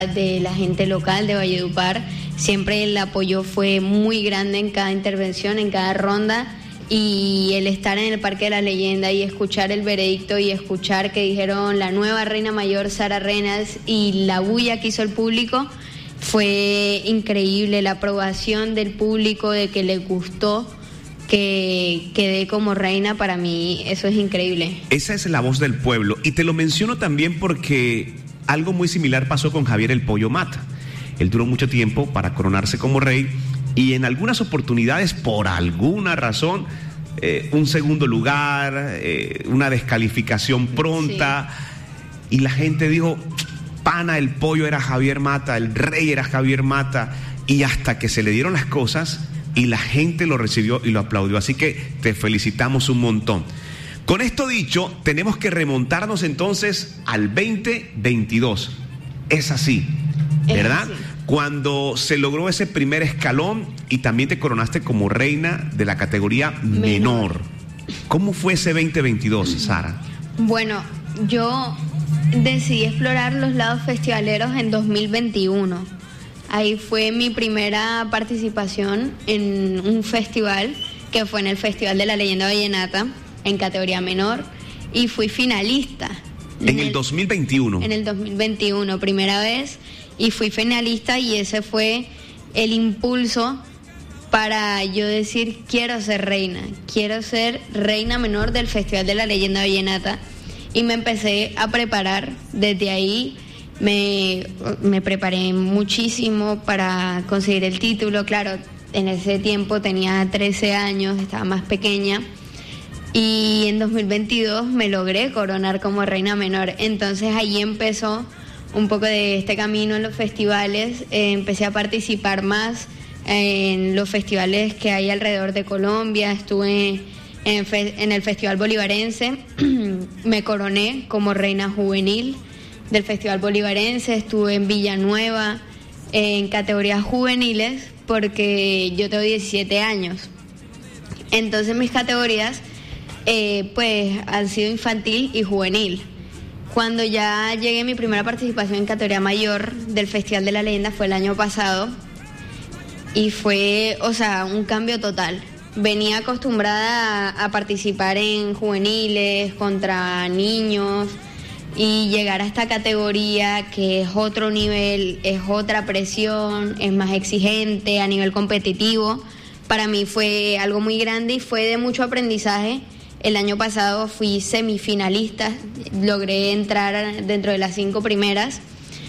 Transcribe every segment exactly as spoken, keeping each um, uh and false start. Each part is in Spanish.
de la gente local de Valledupar. Siempre el apoyo fue muy grande en cada intervención, en cada ronda, y el estar en el Parque de la Leyenda y escuchar el veredicto y escuchar que dijeron la nueva reina mayor Sara Renas y la bulla que hizo el público fue increíble. La aprobación del público de que le gustó que quedé como reina, para mí eso es increíble. Esa es la voz del pueblo, y te lo menciono también porque algo muy similar pasó con Javier el Pollo Mata. Él duró mucho tiempo para coronarse como rey y en algunas oportunidades, por alguna razón, eh, un segundo lugar, eh, una descalificación pronta, sí. Y la gente dijo, pana, el pollo era Javier Mata, el rey era Javier Mata, y hasta que se le dieron las cosas y la gente lo recibió y lo aplaudió. Así que te felicitamos un montón. Con esto dicho, tenemos que remontarnos entonces al veinte veintidós. Es así, ¿verdad? Es así. Cuando se logró ese primer escalón y también te coronaste como reina de la categoría menor. menor. ¿Cómo fue ese veinte veintidós, Sara? Bueno, yo decidí explorar los lados festivaleros en dos mil veintiuno. Ahí fue mi primera participación en un festival, que fue en el Festival de la Leyenda Vallenata, en categoría menor, y fui finalista. En, en el, el dos mil veintiuno. En el dos mil veintiuno, primera vez, y fui finalista, y ese fue el impulso para yo decir, quiero ser reina, quiero ser reina menor del Festival de la Leyenda Vallenata, y me empecé a preparar. Desde ahí me, me preparé muchísimo para conseguir el título. Claro, en ese tiempo tenía trece años, estaba más pequeña, y en dos mil veintidós me logré coronar como reina menor. Entonces ahí empezó un poco de este camino en los festivales. Eh, empecé a participar más en los festivales que hay alrededor de Colombia. Estuve en, fe, en el Festival Bolivarense, me coroné como reina juvenil del Festival Bolivarense. Estuve en Villanueva en categorías juveniles porque yo tengo diecisiete años. Entonces mis categorías eh, pues han sido infantil y juvenil. Cuando ya llegué a mi primera participación en categoría mayor del Festival de la Leyenda fue el año pasado, y fue, o sea, un cambio total. Venía acostumbrada a, a participar en juveniles contra niños, y llegar a esta categoría que es otro nivel, es otra presión, es más exigente a nivel competitivo, para mí fue algo muy grande y fue de mucho aprendizaje. El año pasado fui semifinalista, logré entrar dentro de las cinco primeras,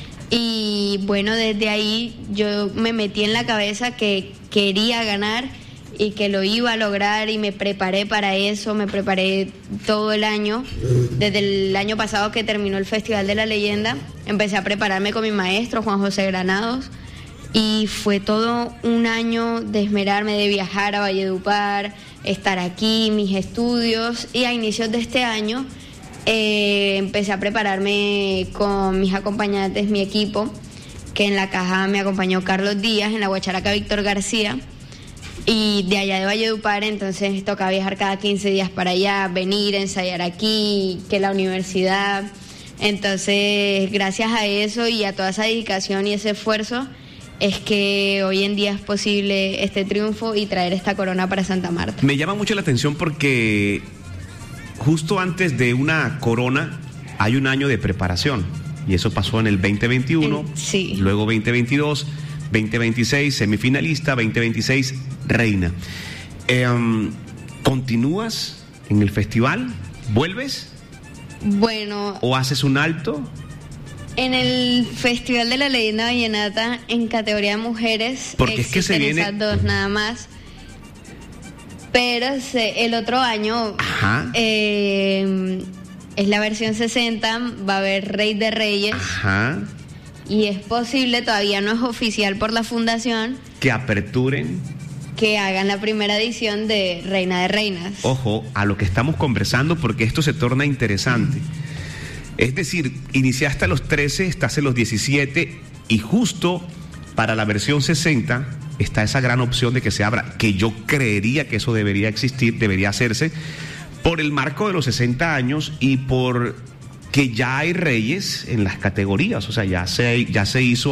y bueno, desde ahí yo me metí en la cabeza que quería ganar y que lo iba a lograr, y me preparé para eso, me preparé todo el año. Desde el año pasado que terminó el Festival de la Leyenda, empecé a prepararme con mi maestro, Juan José Granados, y fue todo un año de esmerarme, de viajar a Valledupar, estar aquí, mis estudios, y a inicios de este año eh, empecé a prepararme con mis acompañantes, mi equipo, que en la caja me acompañó Carlos Díaz, en la guacharaca Víctor García, y de allá de Valledupar. Entonces toca viajar cada quince días para allá, venir, ensayar aquí, que la universidad. Entonces, gracias a eso y a toda esa dedicación y ese esfuerzo, es que hoy en día es posible este triunfo y traer esta corona para Santa Marta. Me llama mucho la atención porque justo antes de una corona hay un año de preparación, y eso pasó en el veinte veintiuno, en, sí. Luego veinte veintidós, veinte veintiséis semifinalista, veinte veintiséis reina. Eh, ¿Continúas en el festival? ¿Vuelves? Bueno. ¿O haces un alto? En el Festival de la Leyenda Vallenata, en categoría de mujeres, porque es que se viene esas dos nada más. Pero se, el otro año eh, es la versión sesenta, va a haber Rey de Reyes. Ajá. Y es posible, todavía no es oficial por la fundación, que aperturen, que hagan la primera edición de Reina de Reinas. Ojo a lo que estamos conversando, porque esto se torna interesante. Es decir, iniciaste a los trece, estás en los diecisiete, y justo para la versión sesenta está esa gran opción de que se abra, que yo creería que eso debería existir, debería hacerse, por el marco de los sesenta años y por que ya hay reyes en las categorías, o sea, ya se, ya se hizo